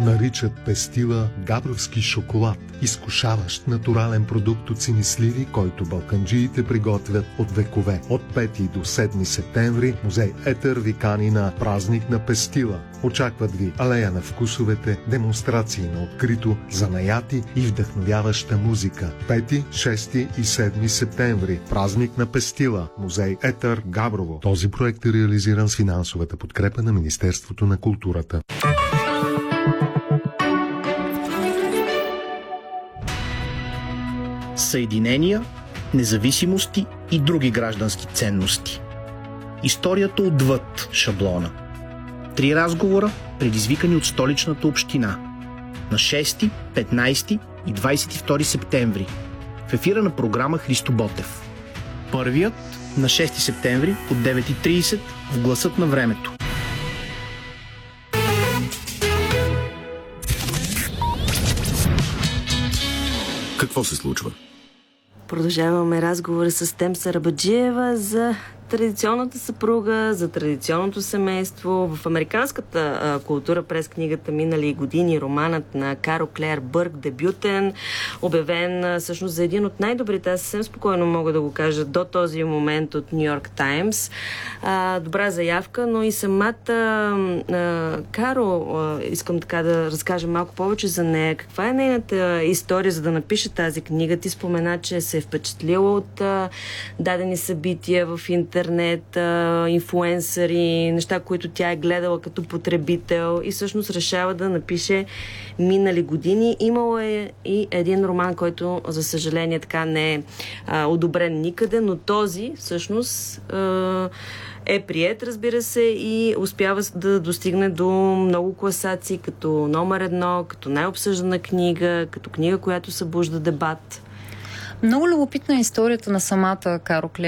Наричат пестила габровски шоколад, изкушаващ натурален продукт от синисливи, който балканджиите приготвят от векове. От 5 до 7 септември музей Етър ви кани на празник на пестила. Очакват ви алея на вкусовете, демонстрации на открито, занаяти и вдъхновяваща музика. 5, 6 и 7 септември. Празник на пестила. Музей Етър, Габрово. Този проект е реализиран с финансовата подкрепа на Министерството на културата. Съединения, независимости и други граждански ценности. Историята отвъд шаблона. 3 разговора, предизвикани от столичната община. На 6, 15 и 22 септември. В ефира на програма Христо Ботев. Първият на 6 септември от 9:30 в Гласът на времето. Какво се случва? Продължаваме разговора с Темса Арабаджиева за традиционната съпруга, за традиционното семейство. В американската култура през книгата "Минали години", романът на Карл Клеер Бърк, дебютен, обявен всъщност за един от най-добрите, аз съвсем спокойно мога да го кажа, до този момент от Ню Йорк Таймс. Добра заявка, но и самата Карл, искам така да разкажа малко повече за нея. Каква е нейната история, за да напише тази книга? Ти спомена, че се е впечатлила от дадени събития в интернет, инфлуенсъри, неща, които тя е гледала като потребител и всъщност решава да напише "Минали години". Имало е и един роман, който, за съжаление, така не е одобрен никъде, но този всъщност е приет, разбира се, и успява да достигне до много класации, като номер 1, като най-обсъждана книга, като книга, която събужда дебат. Много любопитна е историята на самата Карл Клеер